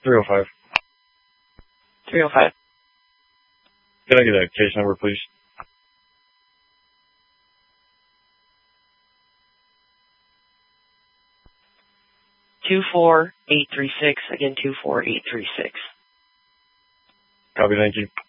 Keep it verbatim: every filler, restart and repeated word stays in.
three oh five. three oh five. Can I get a case number, please? two four eight three six. Again, two four eight three six. Copy, thank you.